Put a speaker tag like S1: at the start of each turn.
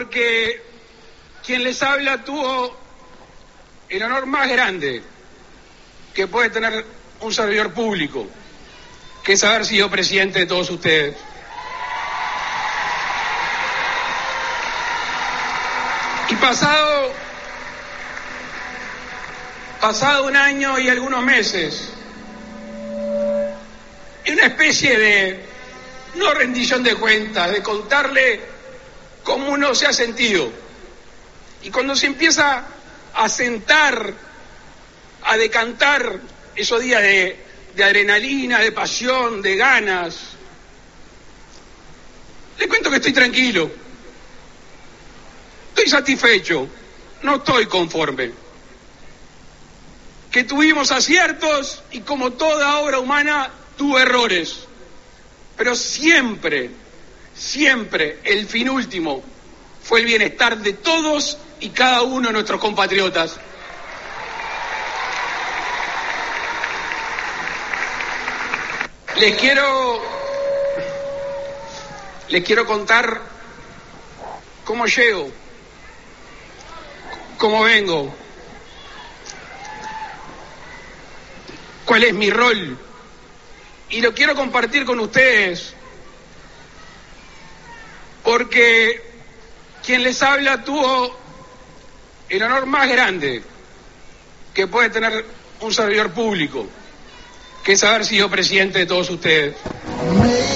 S1: porque quien les habla tuvo el honor más grande que puede tener un servidor público, que es haber sido presidente de todos ustedes. Y pasado un año y algunos meses, en una especie de, no rendición de cuentas, de contarle cómo uno se ha sentido. Y cuando se empieza a sentar, a decantar esos días de adrenalina, de pasión, de ganas, le cuento que estoy tranquilo, estoy satisfecho, no estoy conforme. Que tuvimos aciertos y como toda obra humana tuvo errores, pero siempre, siempre el fin último fue el bienestar de todos y cada uno de nuestros compatriotas. Les quiero contar cómo llego, cómo vengo, cuál es mi rol, y lo quiero compartir con ustedes porque quien les habla tuvo el honor más grande que puede tener un servidor público, que es haber sido presidente de todos ustedes.